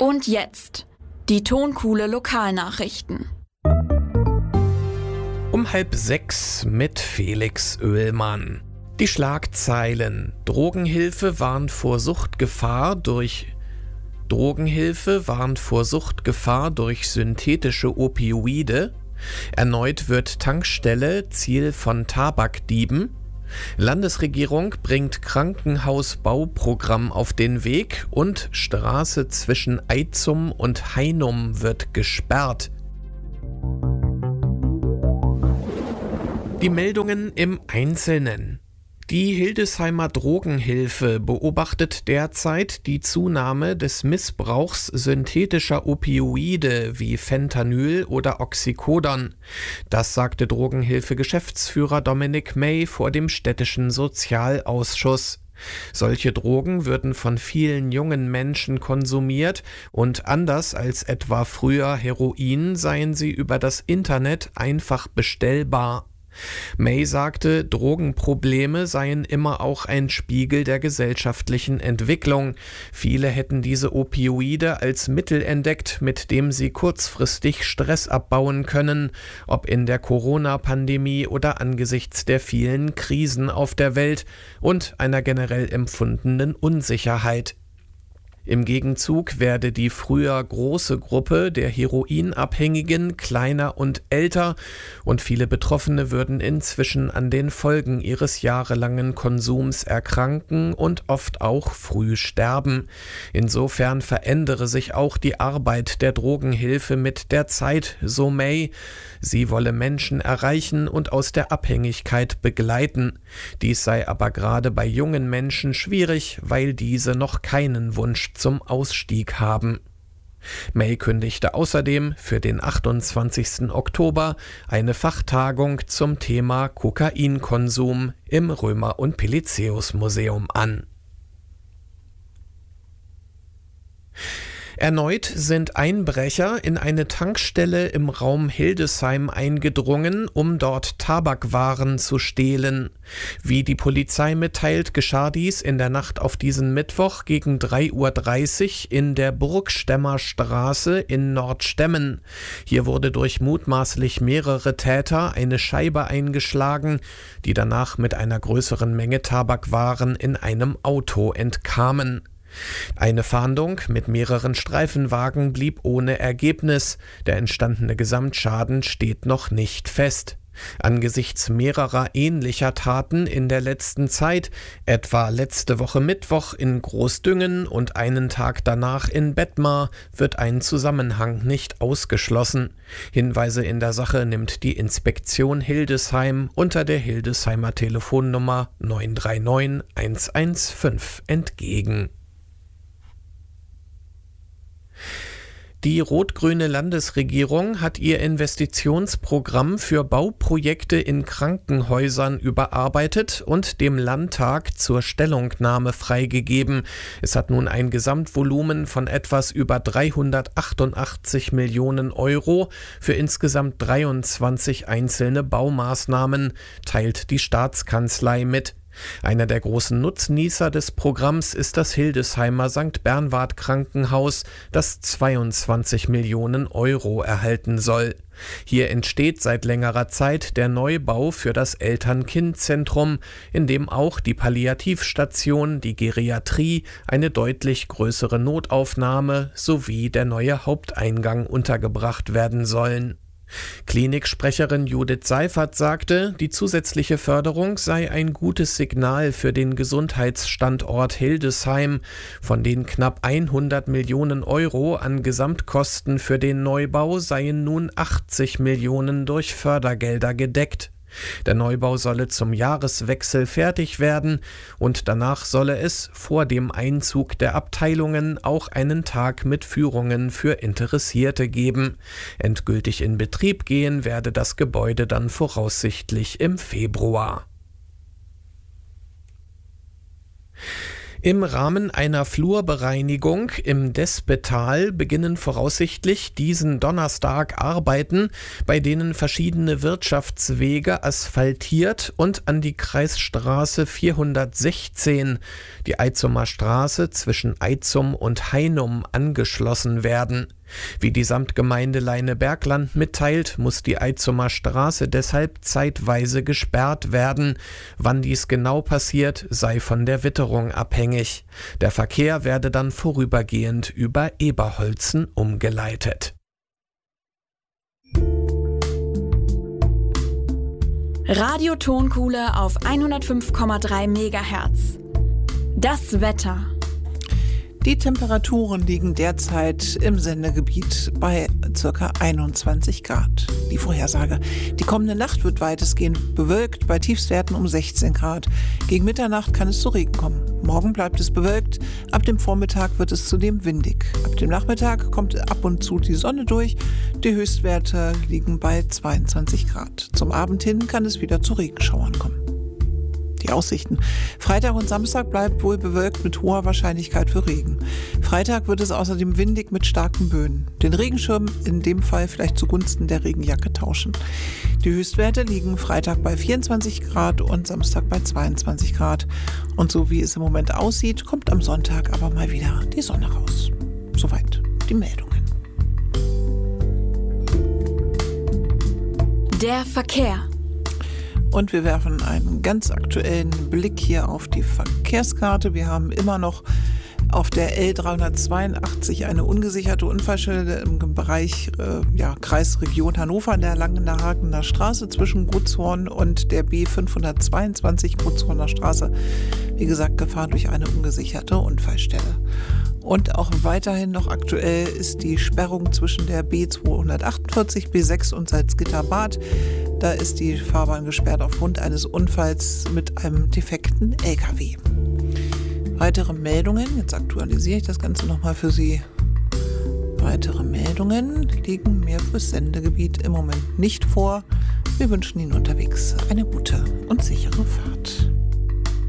Und jetzt die Tonkuhle Lokalnachrichten. Um 5:30 mit Felix Oehlmann. Die Schlagzeilen: Drogenhilfe warnt vor Suchtgefahr durch synthetische Opioide. Erneut wird Tankstelle Ziel von Tabakdieben. Landesregierung bringt Krankenhausbauprogramm auf den Weg und Straße zwischen Eitzum und Heinum wird gesperrt. Die Meldungen im Einzelnen. Die Hildesheimer Drogenhilfe beobachtet derzeit die Zunahme des Missbrauchs synthetischer Opioide wie Fentanyl oder Oxycodon. Das sagte Drogenhilfe-Geschäftsführer Dominic May vor dem städtischen Sozialausschuss. Solche Drogen würden von vielen jungen Menschen konsumiert und anders als etwa früher Heroin seien sie über das Internet einfach bestellbar. May sagte, Drogenprobleme seien immer auch ein Spiegel der gesellschaftlichen Entwicklung. Viele hätten diese Opioide als Mittel entdeckt, mit dem sie kurzfristig Stress abbauen können, ob in der Corona-Pandemie oder angesichts der vielen Krisen auf der Welt und einer generell empfundenen Unsicherheit. Im Gegenzug werde die früher große Gruppe der Heroinabhängigen kleiner und älter und viele Betroffene würden inzwischen an den Folgen ihres jahrelangen Konsums erkranken und oft auch früh sterben. Insofern verändere sich auch die Arbeit der Drogenhilfe mit der Zeit, so May. Sie wolle Menschen erreichen und aus der Abhängigkeit begleiten. Dies sei aber gerade bei jungen Menschen schwierig, weil diese noch keinen Wunsch zum Ausstieg haben. May kündigte außerdem für den 28. Oktober eine Fachtagung zum Thema Kokainkonsum im Römer- und Pelizaeus-Museum an. Erneut sind Einbrecher in eine Tankstelle im Raum Hildesheim eingedrungen, um dort Tabakwaren zu stehlen. Wie die Polizei mitteilt, geschah dies in der Nacht auf diesen Mittwoch gegen 3:30 Uhr in der Burgstemmer Straße in Nordstemmen. Hier wurde durch mutmaßlich mehrere Täter eine Scheibe eingeschlagen, die danach mit einer größeren Menge Tabakwaren in einem Auto entkamen. Eine Fahndung mit mehreren Streifenwagen blieb ohne Ergebnis. Der entstandene Gesamtschaden steht noch nicht fest. Angesichts mehrerer ähnlicher Taten in der letzten Zeit, etwa letzte Woche Mittwoch in Großdüngen und einen Tag danach in Bettmar, wird ein Zusammenhang nicht ausgeschlossen. Hinweise in der Sache nimmt die Inspektion Hildesheim unter der Hildesheimer Telefonnummer 939 115 entgegen. Die rot-grüne Landesregierung hat ihr Investitionsprogramm für Bauprojekte in Krankenhäusern überarbeitet und dem Landtag zur Stellungnahme freigegeben. Es hat nun ein Gesamtvolumen von etwas über 388 Millionen Euro für insgesamt 23 einzelne Baumaßnahmen, teilt die Staatskanzlei mit. Einer der großen Nutznießer des Programms ist das Hildesheimer St. Bernward Krankenhaus, das 22 Millionen Euro erhalten soll. Hier entsteht seit längerer Zeit der Neubau für das Eltern-Kind-Zentrum, in dem auch die Palliativstation, die Geriatrie, eine deutlich größere Notaufnahme sowie der neue Haupteingang untergebracht werden sollen. Kliniksprecherin Judith Seifert sagte, die zusätzliche Förderung sei ein gutes Signal für den Gesundheitsstandort Hildesheim. Von den knapp 100 Millionen Euro an Gesamtkosten für den Neubau seien nun 80 Millionen durch Fördergelder gedeckt. Der Neubau solle zum Jahreswechsel fertig werden und danach solle es vor dem Einzug der Abteilungen auch einen Tag mit Führungen für Interessierte geben. Endgültig in Betrieb gehen werde das Gebäude dann voraussichtlich im Februar. Im Rahmen einer Flurbereinigung im Despetal beginnen voraussichtlich diesen Donnerstag Arbeiten, bei denen verschiedene Wirtschaftswege asphaltiert und an die Kreisstraße 416, die Eitzumer Straße zwischen Eitzum und Heinum, angeschlossen werden. Wie die Samtgemeinde Leinebergland mitteilt, muss die Eitzumer Straße deshalb zeitweise gesperrt werden. Wann dies genau passiert, sei von der Witterung abhängig. Der Verkehr werde dann vorübergehend über Eberholzen umgeleitet. Radio Tonkuhle auf 105,3 MHz. Das Wetter. Die Temperaturen liegen derzeit im Sendegebiet bei ca. 21 Grad. Die Vorhersage: Die kommende Nacht wird weitestgehend bewölkt, bei Tiefstwerten um 16 Grad. Gegen Mitternacht kann es zu Regen kommen. Morgen bleibt es bewölkt, ab dem Vormittag wird es zudem windig. Ab dem Nachmittag kommt ab und zu die Sonne durch. Die Höchstwerte liegen bei 22 Grad. Zum Abend hin kann es wieder zu Regenschauern kommen. Die Aussichten: Freitag und Samstag bleibt wohl bewölkt mit hoher Wahrscheinlichkeit für Regen. Freitag wird es außerdem windig mit starken Böen. Den Regenschirm in dem Fall vielleicht zugunsten der Regenjacke tauschen. Die Höchstwerte liegen Freitag bei 24 Grad und Samstag bei 22 Grad. Und so wie es im Moment aussieht, kommt am Sonntag aber mal wieder die Sonne raus. Soweit die Meldungen. Der Verkehr. Und wir werfen einen ganz aktuellen Blick hier auf die Verkehrskarte. Wir haben immer noch auf der L382 eine ungesicherte Unfallstelle im Bereich Kreisregion Hannover an der Langenhagener Straße zwischen Gutzhorn und der B522 Gutzhorner Straße. Wie gesagt, Gefahr durch eine ungesicherte Unfallstelle. Und auch weiterhin noch aktuell ist die Sperrung zwischen der B248, B6 und Salzgitter-Bad. Da ist die Fahrbahn gesperrt aufgrund eines Unfalls mit einem defekten LKW. Weitere Meldungen, jetzt aktualisiere ich das Ganze nochmal für Sie. Weitere Meldungen liegen mir fürs Sendegebiet im Moment nicht vor. Wir wünschen Ihnen unterwegs eine gute und sichere Fahrt.